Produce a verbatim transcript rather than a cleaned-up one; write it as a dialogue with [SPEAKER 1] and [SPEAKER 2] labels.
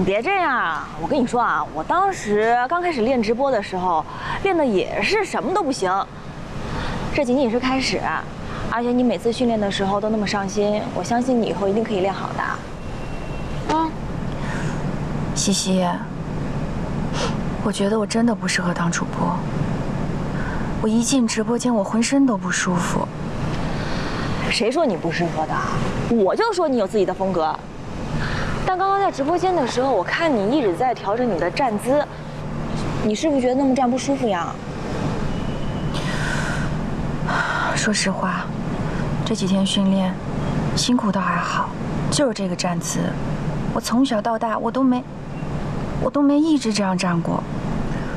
[SPEAKER 1] 别这样啊！我跟你说啊，我当时刚开始练直播的时候，练的也是什么都不行。这仅仅是开始，而且你每次训练的时候都那么上心，我相信你以后一定可以练好的。啊，
[SPEAKER 2] 西西，我觉得我真的不适合当主播。我一进直播间，我浑身都不舒服。
[SPEAKER 1] 谁说你不适合的？我就说你有自己的风格。但刚刚在直播间的时候，我看你一直在调整你的站姿，你是不是觉得那么站不舒服呀？
[SPEAKER 2] 说实话，这几天训练辛苦倒还好，就是这个站姿，我从小到大我都没，我都没一直这样站过。